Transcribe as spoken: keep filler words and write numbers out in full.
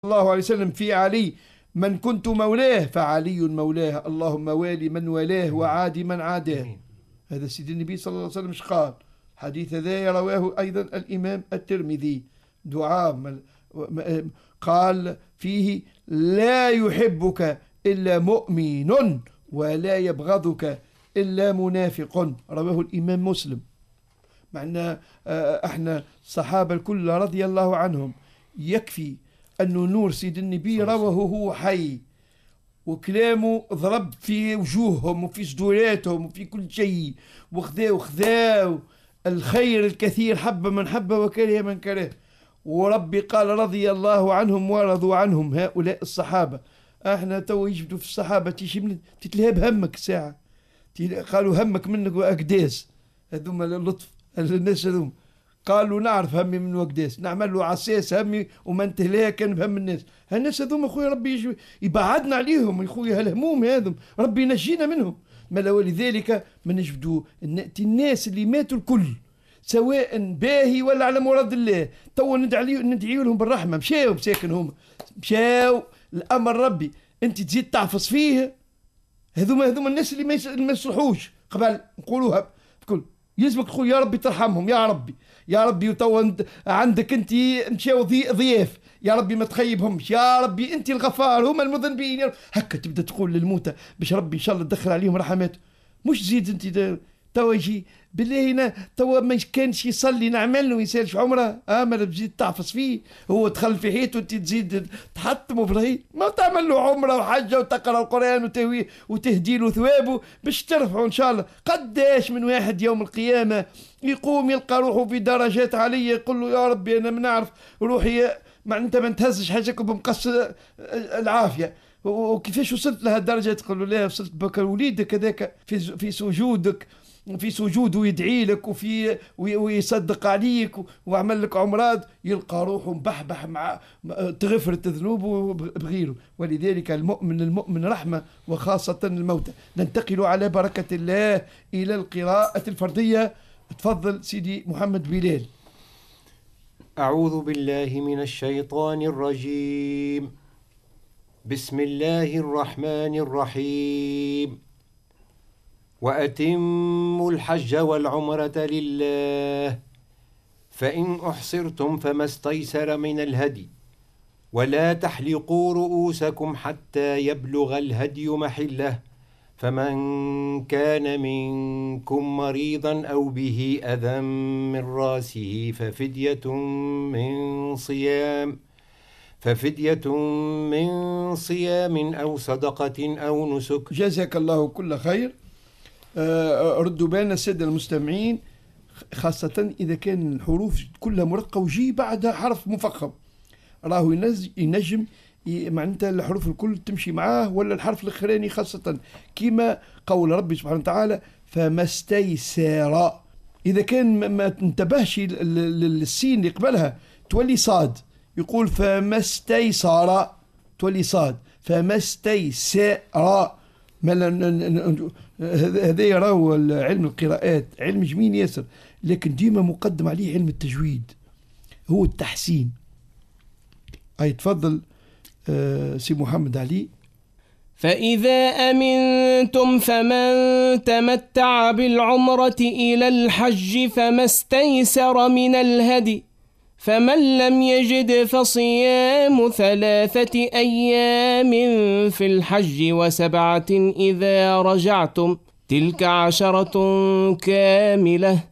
الله عليه وسلم في علي: من كنت مولاه فعلي مولاه، اللهم والي من والاه وعادي من عاداه. هذا سيد النبي صلى الله عليه وسلم ايش قال؟ حديث ذا رواه أيضا الإمام الترمذي. دعاء قال فيه: لا يحبك إلا مؤمن ولا يبغضك إلا منافق، رواه الإمام مسلم. معنا احنا الصحابة الكل رضي الله عنهم يكفي أنه نور سيد النبي رواه هو حي، وكلامه ضرب في وجوههم وفي صدوراتهم وفي كل شيء، وخذاو خذاو الخير الكثير، حب من حب وكره من كره. وربي قال: رضي الله عنهم ورضوا عنهم، هؤلاء الصحابة. احنا تو يجبدوا في الصحابة تيجي تتلهب همك ساعة، قالوا همك منك وأقداس، هذوما اللطف الناس هذوما قالوا نعرف همي من وقداس، نعمل له عساس همي وما انتهلها كان بهم الناس. هالناس هذوما خويا ربي يبعدنا عليهم خويا، هالهموم هذم ربي ينجينا منهم. ما ولذلك ما نجبدوا نأتي الناس اللي ماتوا الكل سواء باهي ولا على مراد الله، تو ندعي ندعي لهم بالرحمة، مشاو مساكن هم مشاو الأمر ربي، أنت تزيد تعفص فيه. هذوما هذوما الناس اللي ما يصلحوش قبل نقولوها بكل يلزمك خويا يا ربي ترحمهم يا ربي يا ربي. وتو عندك انت مشاو ضياف يا ربي ما تخيبهمش يا ربي، انت الغفار هما المذنبين. هكا تبدا تقول للموتى باش ربي ان شاء الله تدخل عليهم رحماته، مش زيد انت توا يجي بالله هنا توا ما كانش يصلي نعمل له يسالش عمره امل تزيد تعفص فيه، هو دخل في حياته وانت تزيد تحطمه في ما تعمل له عمره وحجه وتقرا القران وتهويه وتهدي له ثوابه باش ترفعه ان شاء الله. قداش من واحد يوم القيامه يقوم يلقى روحه في درجات عاليه، يقول له يا ربي انا ما نعرف روحي، ما انت ما تهزش حاجك بمقص العافيه، وكيفاش وصلت لها الدرجه؟ تقول له لا وصلت بك وليدك هذاك في في سجودك في سجود ويدعي لك وفي ويصدق عليك وعمل لك عمرات، يلقى روحه مبحبح مع تغفرت ذنوبه بغيره. ولذلك المؤمن المؤمن رحمة، وخاصة الموتى. ننتقل على بركة الله إلى القراءة الفردية. تفضل سيدي محمد بلال. أعوذ بالله من الشيطان الرجيم. بسم الله الرحمن الرحيم. وأتموا الحج والعمرة لله، فإن أحصرتم فما استيسر من الهدي، ولا تحلقوا رؤوسكم حتى يبلغ الهدي محله، فمن كان منكم مريضا أو به أذى من راسه ففدية من صيام ففدية من صيام أو صدقة أو نسك. جزاك الله كل خير. ردوا بالنا السادة المستمعين، خاصة إذا كان الحروف كلها مرقة وجي بعدها حرف مفخم، راهو ينجم معناتها الحروف الكل تمشي معاه، ولا الحرف الأخراني خاصة كما قول ربي سبحانه وتعالى فما استيسر. إذا كان ما انتبهش للسين اللي قبلها تولي صاد، يقول فما استيسر تولي صاد، فما استيسر. هذا يراو علم القراءات علم جميل ياسر، لكن ديما مقدم عليه علم التجويد، هو التحسين. أي تفضل آه سي محمد علي. فإذا أمنتم فمن تمتع بالعمرة إلى الحج فما استيسر من الهدي، فمن لم يجد فصيام ثلاثة أيام في الحج وسبعة إذا رجعتم، تلك عشرة كاملة،